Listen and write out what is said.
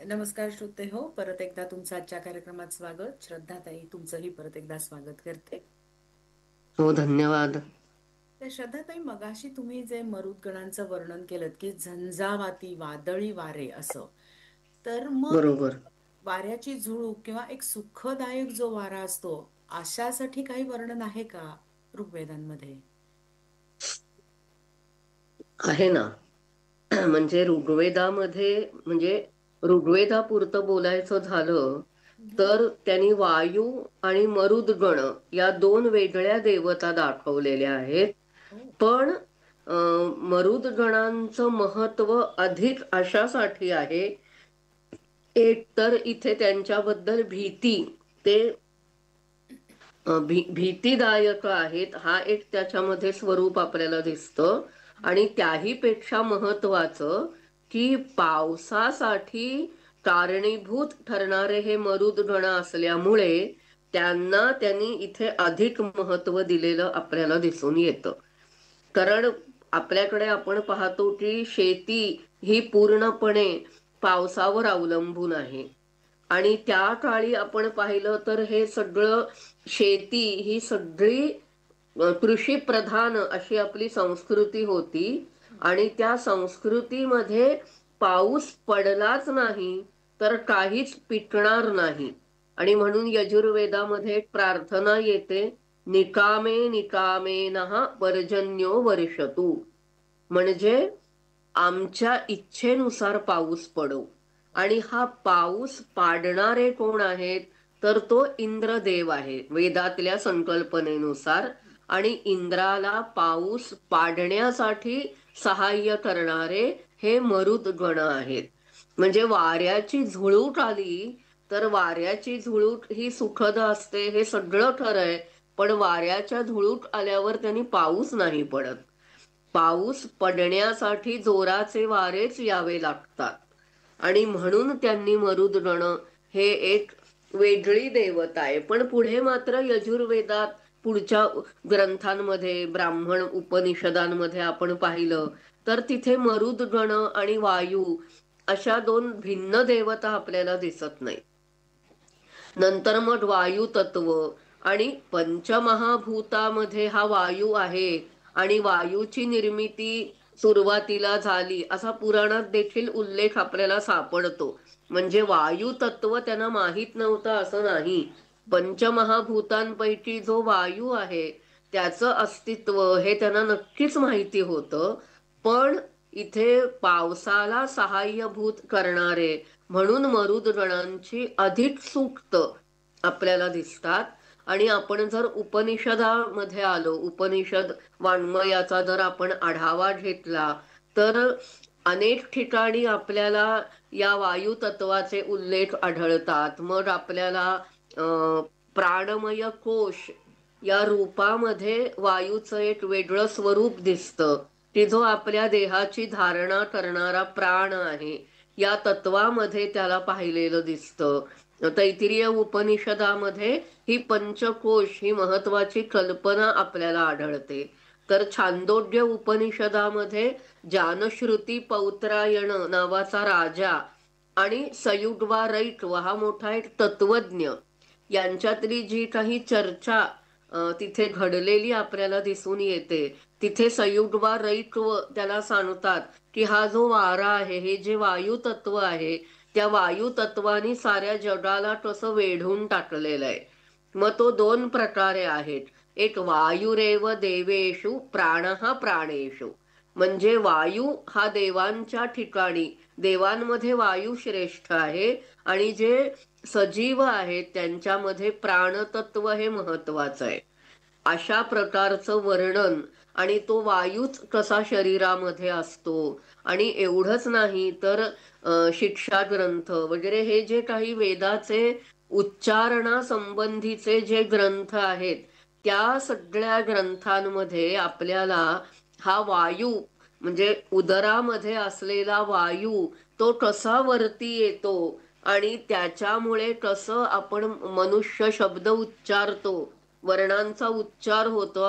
नमस्कार श्रोते हो, परत एकदा तुमचं आजच्या कार्यक्रमात स्वागत. श्रद्धाताई, तुमचंही परत एकदा स्वागत करते. हो, धन्यवाद. तर श्रद्धाताई, मगाशी तुम्ही जे मरुद्गणांचं वर्णन केलं की झंझावाती वादळी वारे असं, तर मग बरोबर. वाऱ्याची झुळूक किंवा एक सुखदायक जो वारा असतो, अशासाठी काही वर्णन आहे का ऋग्वेदांमध्ये? आहे ना. म्हणजे ऋग्वेदामध्ये म्हणजे ऋग्वेदापुरतं बोलायचं झालं हम्म. तर त्यांनी वायू आणि मरुद्गण या दोन वेगळ्या देवता दाखवलेल्या आहेत. हो. पण मरुद्गणांचं महत्व अधिक अशासाठी आहे. एक तर इथे त्यांच्याबद्दल भीती, ते भीतीदायक आहेत, हा एक त्याच्यामध्ये स्वरूप आपल्याला दिसतं. आणि त्याही पेक्षा महत्वाचं की पावसासाठी कारणीभूत ठरणारे हे मरुदगण असल्यामुळे त्यांनी इथे अधिक महत्व दिलेलं आपल्याला दिसून येतं. कारण आपल्याकडे आपण पाहतो की शेती ही पूर्णपणे पावसावर अवलंबून आहे. आणि त्या काळी आपण पाहिलं तर हे सगळं शेती ही सगळी कृषी प्रधान अशी आपली संस्कृती होती. आणि त्या संस्कृतीमध्ये पाऊस पडलाच नाही तर काहीच पिकणार नाही. आणि म्हणून यजुर्वेदामध्ये एक प्रार्थना येते, निकामे निकामे नहा पर्जन्यो वर्षतु. म्हणजे आमच्या इच्छेनुसार पाऊस पडो. आणि हा पाऊस पाडणारे कोण आहेत? तर तो इंद्रदेव आहे वेदातल्या संकल्पनेनुसार. आणि इंद्राला पाऊस पाडण्यासाठी सहाय्य करणारे हे मरुदगण आहेत. म्हणजे वाऱ्याची झुळूक आली तर वाऱ्याची झुळूक ही सुखद असते, हे सगळं खरंय. पण वाऱ्याच्या झुळूक आल्यावर त्यांनी पाऊस नाही पडत. पाऊस पडण्यासाठी जोराचे वारेच यावे लागतात. आणि म्हणून त्यांनी मरुदगण हे एक वेगळी देवता आहे. पण पुढे मात्र यजुर्वेदात पुढच्या ग्रंथांमध्ये ब्राह्मण उपनिषदांमध्ये आपण पाहिलं तर तिथे मरुदगण आणि वायू अशा दोन भिन्न देवता आपल्याला दिसत नाही. नंतर मग वायू तत्व आणि पंचमहाभूतामध्ये हा वायू आहे. आणि वायूची निर्मिती सुरुवातीला झाली असा पुराणात देखील उल्लेख आपल्याला सापडतो. म्हणजे वायू तत्व त्यांना माहीत नव्हतं असं नाही. पंचमहाभूतांपैकी जो वायू आहे त्याचं अस्तित्व हे त्यांना नक्कीच माहिती होतं. पण इथे पावसाला सहाय्यभूत करणारे म्हणून मरुदगणांची अधिक सूक्त आपल्याला दिसतात. आणि आपण जर उपनिषदामध्ये आलो, उपनिषद वाङ्मयाचा जर आपण आढावा घेतला तर अनेक ठिकाणी आपल्याला या वायू तत्वाचे उल्लेख आढळतात. मग आपल्याला प्राणमय कोश या रूपामध्ये वायूचं एक वेगळं स्वरूप दिसतं की जो आपल्या देहाची धारणा करणारा प्राण आहे. या तत्वामध्ये त्याला पाहिलेलं दिसतं. तैत्तिरीय उपनिषदामध्ये ही पंचकोश ही महत्वाची कल्पना आपल्याला आढळते. तर छांदोग्य उपनिषदामध्ये जानश्रुती पौत्रायण नावाचा राजा आणि सयुग्वा रैक्व हा मोठा एक तत्वज्ञ यांच्यातली जी काही चर्चा तिथे घडलेली आपल्याला दिसून येते. तिथे सयुग्वा रैक्व त्याला सांगतात की हा जो वारा आहे, हे जे वायू तत्व आहे, त्या वायू तत्वानी साऱ्या जगाला कसं वेढून टाकलेलं आहे. मग तो दोन प्रकारे आहेत. एक वायुरेव देवेषु प्राणः प्राणेषु. म्हणजे वायू हा देवांच्या ठिकाणी, देवांमध्ये वायू श्रेष्ठ आहे. आणि जे सजीव आहेत त्यांच्यामध्ये प्राणतत्व हे महत्वाचं आहे. अशा प्रकारचं वर्णन. आणि तो वायूच कसा शरीरामध्ये असतो. आणि एवढंच नाही तर शिक्षा ग्रंथ वगैरे हे जे काही वेदाचे उच्चारणासंबंधीचे जे ग्रंथ आहेत त्या सगळ्या ग्रंथांमध्ये आपल्याला हा वायू म्हणजे उदरामध्ये असलेला वायू तो कसा वरती येतो आणि त्याच्यामुळे कसं आपण मनुष्य शब्द उच्चारतो, वर्णांचा उच्चार होतो